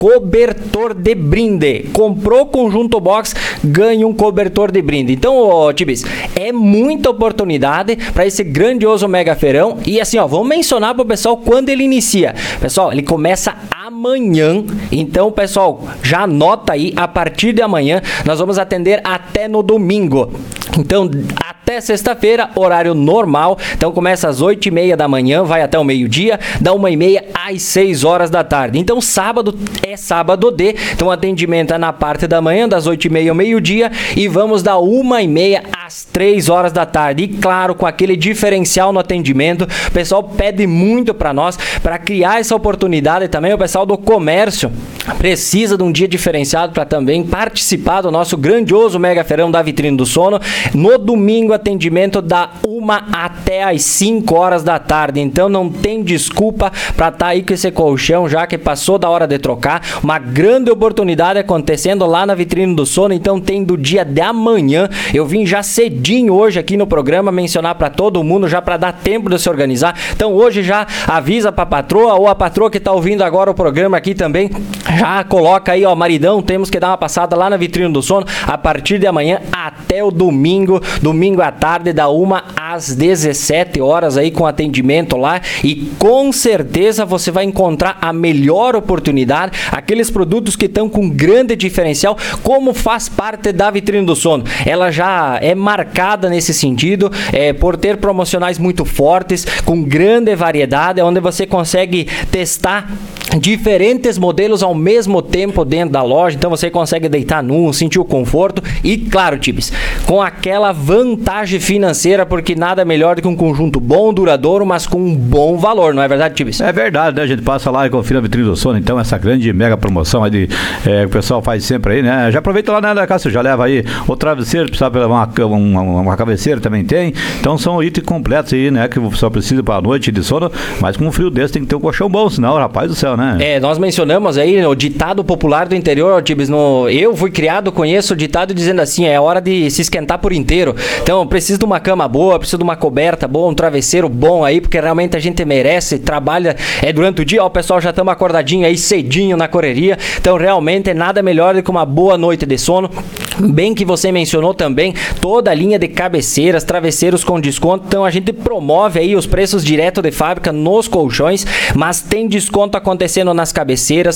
cobertor de brinde. Comprou Conjunto Box, ganha um cobertor de brinde. Então, Tibis, é muita oportunidade para esse grandioso mega feirão. E assim, vamos mencionar pro pessoal quando ele inicia. Pessoal, ele começa amanhã. Então, pessoal, já anota aí, a partir de amanhã nós vamos atender até no domingo. Então, até sexta-feira, horário normal. Então, começa às 8h30 da manhã, vai até o meio-dia, da 1h30 às 6 horas da tarde. Então, sábado é sábado D. Então, o atendimento é na parte da manhã, das 8h30 ao meio-dia, e vamos da 1h30 às 3 horas da tarde. E, claro, com aquele diferencial no atendimento, o pessoal pede muito para nós, para criar essa oportunidade também. O pessoal do comércio precisa de um dia diferenciado para também participar do nosso grandioso mega feirão da Vitrine do Sono. No domingo, atendimento da 1 até as 5 horas da tarde. Então não tem desculpa para estar aí com esse colchão, já que passou da hora de trocar. Uma grande oportunidade acontecendo lá na Vitrine do Sono. Então tem do dia de amanhã. Eu vim já cedinho hoje aqui no programa mencionar para todo mundo, já para dar tempo de se organizar. Então hoje já avisa para a patroa, ou a patroa que está ouvindo agora o programa aqui também, já coloca aí, maridão, temos que dar uma passada lá na Vitrine do Sono a partir de amanhã até o domingo à tarde, da 1 às 17 horas aí com atendimento lá, e com certeza você vai encontrar a melhor oportunidade, aqueles produtos que estão com grande diferencial, como faz parte da Vitrine do Sono. Ela já é marcada nesse sentido, por ter promocionais muito fortes, com grande variedade, onde você consegue testar diferentes modelos ao mesmo tempo dentro da loja. Então você consegue deitar num, sentir o conforto e, claro, Tibis, com aquela vantagem financeira, porque nada melhor do que um conjunto bom, duradouro, mas com um bom valor, não é verdade, Tibis? É verdade, né? A gente passa lá e confira a Vitrine do Sono, então essa grande mega promoção aí que o pessoal faz sempre aí, né? Já aproveita lá, né, Cássio? Já leva aí o travesseiro, precisa levar uma cabeceira também tem. Então são itens completos aí, né? Que o pessoal precisa para a noite de sono, mas com um frio desse tem que ter um colchão bom, senão, rapaz do céu, né? Nós mencionamos aí o ditado popular do interior, Tibis, eu fui criado, conheço o ditado dizendo assim, é hora de se esquentar por inteiro. Então, preciso de uma cama boa, preciso de uma coberta boa, um travesseiro bom aí, porque realmente a gente merece, trabalha durante o dia, o pessoal já estamos acordadinho aí, cedinho na correria. Então, realmente, é nada melhor do que uma boa noite de sono. Bem que você mencionou também toda a linha de cabeceiras, travesseiros com desconto. Então, a gente promove aí os preços direto de fábrica nos colchões, mas tem desconto acontecendo nas cabeceiras,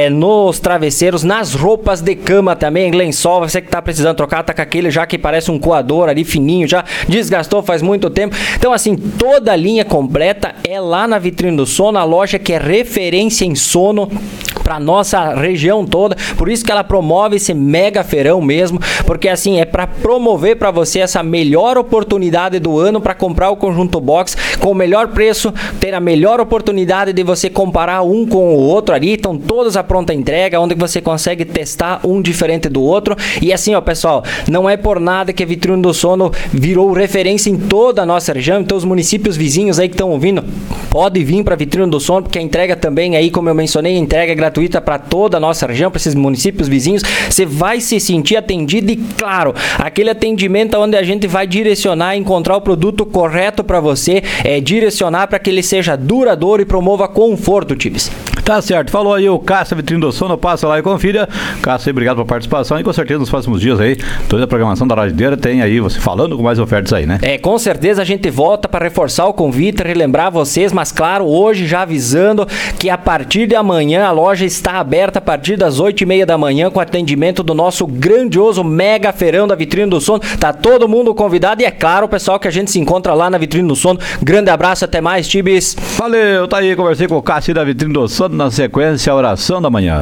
nos travesseiros, nas roupas de cama também, lençol, você que tá precisando trocar, tá com aquele já que parece um coador ali fininho, já desgastou faz muito tempo. Então, assim, toda a linha completa é lá na Vitrine do Sono, a loja que é referência em sono para nossa região toda. Por isso que ela promove esse mega feirão mesmo, porque assim, é para promover para você essa melhor oportunidade do ano para comprar o Conjunto Box com o melhor preço, ter a melhor oportunidade de você comparar um com o outro ali. Estão todas a pronta entrega, onde você consegue testar um diferente do outro. E assim, pessoal, não é por nada que a Vitrine do Sono virou referência em toda a nossa região. Então, os municípios vizinhos aí que estão ouvindo, pode vir para a Vitrine do Sono, porque a entrega também aí, como eu mencionei, a entrega é gratuita para toda a nossa região, para esses municípios vizinhos. Você vai se sentir atendido e, claro, aquele atendimento onde a gente vai direcionar, encontrar o produto correto para você, direcionar para que ele seja duradouro e promova conforto, Tibis. Tá certo, falou aí o Cássio, Vitrine do Sono, passa lá e confira. Cássio, obrigado pela participação e com certeza nos próximos dias aí, toda a programação da Rádio tem aí você falando com mais ofertas aí, né? Com certeza a gente volta para reforçar o convite, relembrar vocês, mas claro, hoje já avisando que a partir de amanhã a loja está aberta a partir das 8h30 da manhã com atendimento do nosso grandioso mega feirão da Vitrine do Sono. Tá todo mundo convidado e é claro, o pessoal que a gente se encontra lá na Vitrine do Sono. Grande abraço, até mais, Tibis. Valeu, tá aí, conversei com o Cássio da Vitrine do Sono. Na sequência, a oração da manhã.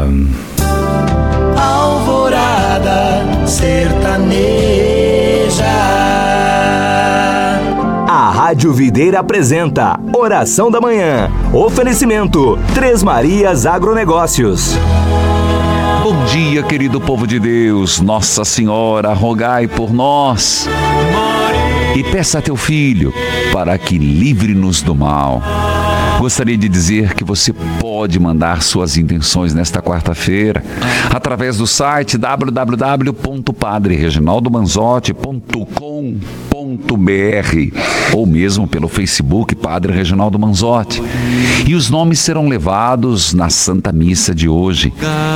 Alvorada sertaneja. A Rádio Videira apresenta Oração da Manhã. Oferecimento Três Marias Agronegócios. Bom dia, querido povo de Deus. Nossa Senhora, rogai por nós. E peça a teu filho para que livre-nos do mal. Gostaria de dizer que você pode mandar suas intenções nesta quarta-feira através do site www.padrereginaldomanzotti.com.br. ou mesmo pelo Facebook Padre Reginaldo Manzotti. E os nomes serão levados na Santa Missa de hoje.